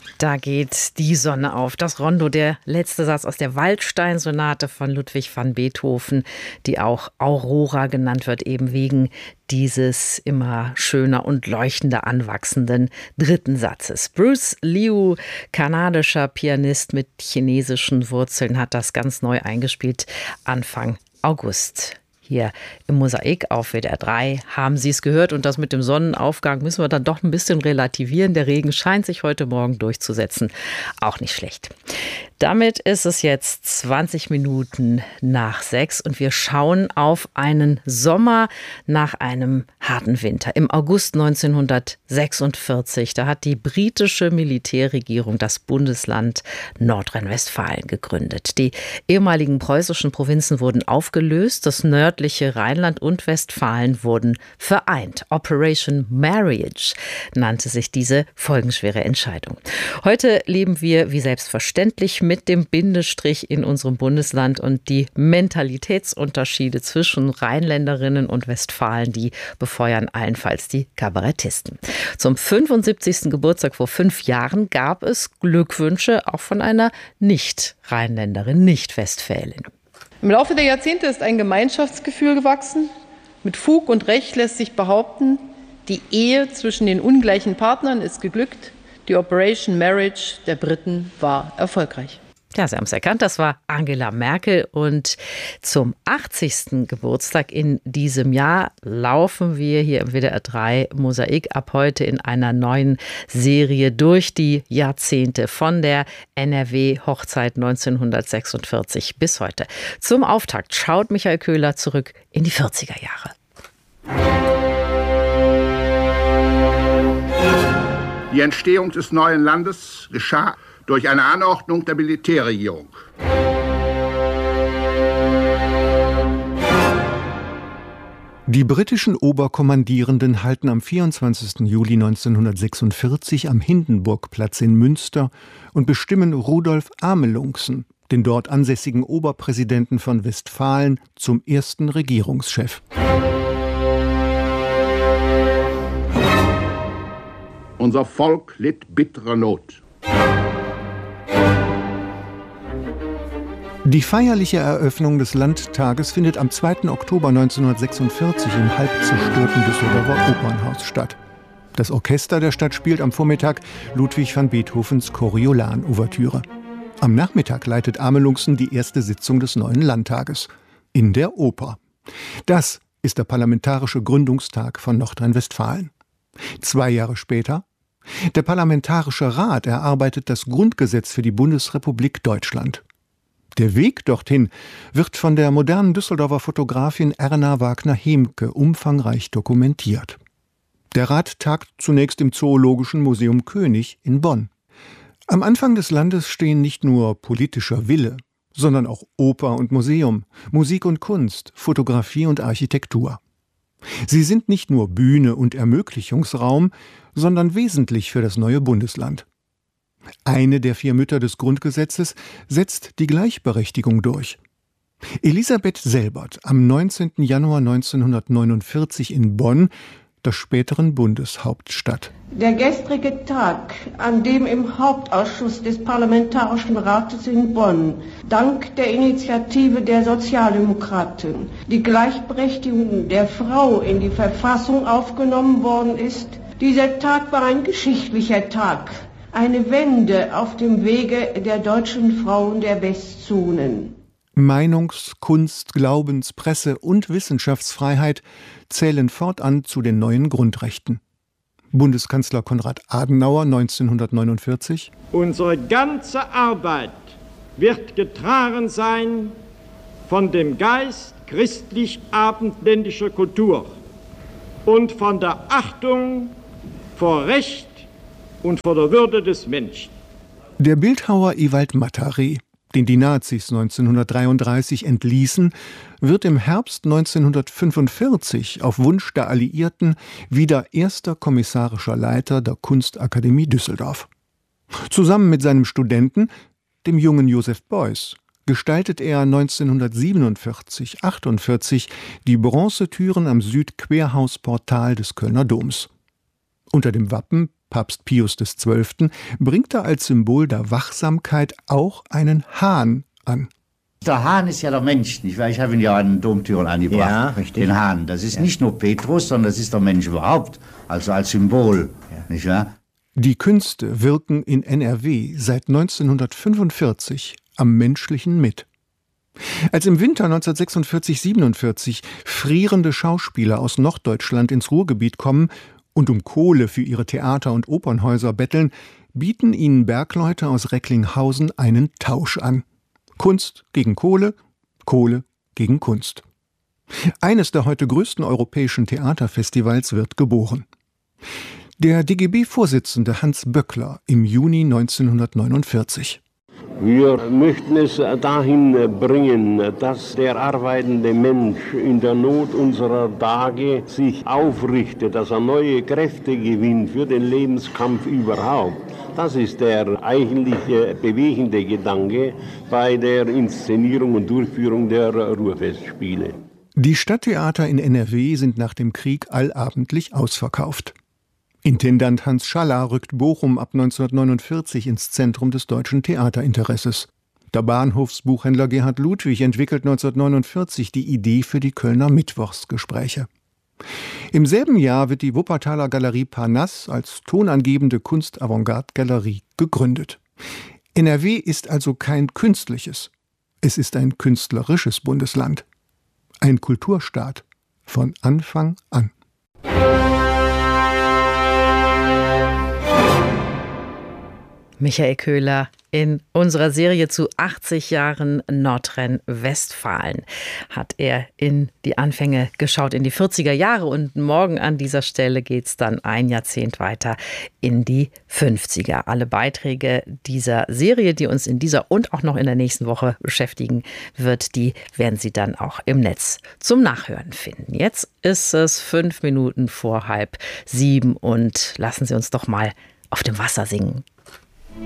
Da geht die Sonne auf. Das Rondo, der letzte Satz aus der Waldstein-Sonate von Ludwig van Beethoven, die auch Aurora genannt wird, eben wegen dieses immer schöner und leuchtender anwachsenden dritten Satzes. Bruce Liu, kanadischer Pianist mit chinesischen Wurzeln, hat das ganz neu eingespielt Anfang August. Hier im Mosaik auf WDR 3 haben Sie es gehört. Und das mit dem Sonnenaufgang müssen wir dann doch ein bisschen relativieren. Der Regen scheint sich heute Morgen durchzusetzen. Auch nicht schlecht. Damit ist es jetzt 20 Minuten nach 6 und wir schauen auf einen Sommer nach einem harten Winter. Im August 1946, da hat die britische Militärregierung das Bundesland Nordrhein-Westfalen gegründet. Die ehemaligen preußischen Provinzen wurden aufgelöst, das nördliche Rheinland und Westfalen wurden vereint. Operation Marriage nannte sich diese folgenschwere Entscheidung. Heute leben wir wie selbstverständlich mit dem Bindestrich in unserem Bundesland und die Mentalitätsunterschiede zwischen Rheinländerinnen und Westfalen, die befeuern allenfalls die Kabarettisten. Zum 75. Geburtstag vor 5 Jahren gab es Glückwünsche auch von einer Nicht-Rheinländerin, Nicht-Westfälin. Im Laufe der Jahrzehnte ist ein Gemeinschaftsgefühl gewachsen. Mit Fug und Recht lässt sich behaupten, die Ehe zwischen den ungleichen Partnern ist geglückt. Die Operation Marriage der Briten war erfolgreich. Ja, Sie haben es erkannt, das war Angela Merkel. Und zum 80. Geburtstag in diesem Jahr laufen wir hier im WDR 3 Mosaik ab heute in einer neuen Serie durch die Jahrzehnte von der NRW-Hochzeit 1946 bis heute. Zum Auftakt schaut Michael Köhler zurück in die 40er Jahre. Die Entstehung des neuen Landes geschah durch eine Anordnung der Militärregierung. Die britischen Oberkommandierenden halten am 24. Juli 1946 am Hindenburgplatz in Münster und bestimmen Rudolf Amelungsen, den dort ansässigen Oberpräsidenten von Westfalen, zum ersten Regierungschef. Unser Volk litt bittere Not. Die feierliche Eröffnung des Landtages findet am 2. Oktober 1946 im halb zerstörten Düsseldorfer Opernhaus statt. Das Orchester der Stadt spielt am Vormittag Ludwig van Beethovens Coriolan-Ouvertüre. Am Nachmittag leitet Amelungsen die erste Sitzung des neuen Landtages in der Oper. Das ist der parlamentarische Gründungstag von Nordrhein-Westfalen. 2 Jahre später: der Parlamentarische Rat erarbeitet das Grundgesetz für die Bundesrepublik Deutschland. Der Weg dorthin wird von der modernen Düsseldorfer Fotografin Erna Wagner-Hemke umfangreich dokumentiert. Der Rat tagt zunächst im Zoologischen Museum König in Bonn. Am Anfang des Landes stehen nicht nur politischer Wille, sondern auch Oper und Museum, Musik und Kunst, Fotografie und Architektur. Sie sind nicht nur Bühne und Ermöglichungsraum, sondern wesentlich für das neue Bundesland. Eine der 4 Mütter des Grundgesetzes setzt die Gleichberechtigung durch. Elisabeth Selbert am 19. Januar 1949 in Bonn, der späteren Bundeshauptstadt. Der gestrige Tag, an dem im Hauptausschuss des Parlamentarischen Rates in Bonn dank der Initiative der Sozialdemokraten die Gleichberechtigung der Frau in die Verfassung aufgenommen worden ist, dieser Tag war ein geschichtlicher Tag. Eine Wende auf dem Wege der deutschen Frauen der Westzonen. Meinungs-, Kunst-, Glaubens-, Presse- und Wissenschaftsfreiheit zählen fortan zu den neuen Grundrechten. Bundeskanzler Konrad Adenauer 1949: Unsere ganze Arbeit wird getragen sein von dem Geist christlich-abendländischer Kultur und von der Achtung vor Recht und vor der Würde des Menschen. Der Bildhauer Ewald Mataré, den die Nazis 1933 entließen, wird im Herbst 1945 auf Wunsch der Alliierten wieder erster kommissarischer Leiter der Kunstakademie Düsseldorf. Zusammen mit seinem Studenten, dem jungen Joseph Beuys, gestaltet er 1947/48 die Bronzetüren am Südquerhausportal des Kölner Doms. Unter dem Wappen Papst Pius XII., bringt er als Symbol der Wachsamkeit auch einen Hahn an. Der Hahn ist ja der Mensch, nicht wahr? Ich habe ihn ja an den Domtüren angebracht. Ja, richtig. Den Hahn. Das ist nicht nur Petrus, sondern das ist der Mensch überhaupt. Also als Symbol, nicht wahr? Die Künste wirken in NRW seit 1945 am Menschlichen mit. Als im Winter 1946/47 frierende Schauspieler aus Norddeutschland ins Ruhrgebiet kommen und um Kohle für ihre Theater- und Opernhäuser betteln, bieten ihnen Bergleute aus Recklinghausen einen Tausch an. Kunst gegen Kohle, Kohle gegen Kunst. Eines der heute größten europäischen Theaterfestivals wird geboren. Der DGB-Vorsitzende Hans Böckler im Juni 1949. Wir möchten es dahin bringen, dass der arbeitende Mensch in der Not unserer Tage sich aufrichtet, dass er neue Kräfte gewinnt für den Lebenskampf überhaupt. Das ist der eigentliche bewegende Gedanke bei der Inszenierung und Durchführung der Ruhrfestspiele. Die Stadttheater in NRW sind nach dem Krieg allabendlich ausverkauft. Intendant Hans Schaller rückt Bochum ab 1949 ins Zentrum des deutschen Theaterinteresses. Der Bahnhofsbuchhändler Gerhard Ludwig entwickelt 1949 die Idee für die Kölner Mittwochsgespräche. Im selben Jahr wird die Wuppertaler Galerie Parnasse als tonangebende Kunst-Avantgarde-Galerie gegründet. NRW ist also kein künstliches, es ist ein künstlerisches Bundesland. Ein Kulturstaat von Anfang an. Michael Köhler in unserer Serie zu 80 Jahren Nordrhein-Westfalen hat er in die Anfänge geschaut, in die 40er Jahre. Und morgen an dieser Stelle geht es dann ein Jahrzehnt weiter in die 50er. Alle Beiträge dieser Serie, die uns in dieser und auch noch in der nächsten Woche beschäftigen wird, die werden Sie dann auch im Netz zum Nachhören finden. Jetzt ist es 5 Minuten vor 6:30 und lassen Sie uns doch mal auf dem Wasser singen.